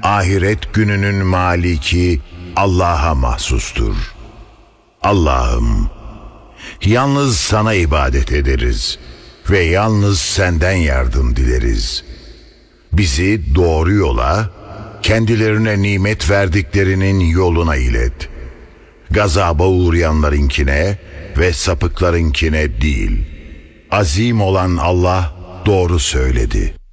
Ahiret gününün maliki Allah'a mahsustur. Allah'ım, yalnız sana ibadet ederiz ve yalnız senden yardım dileriz. Bizi doğru yola, kendilerine nimet verdiklerinin yoluna ilet. Gazaba uğrayanlarınkine ve sapıklarınkine değil. Azim olan Allah doğru söyledi.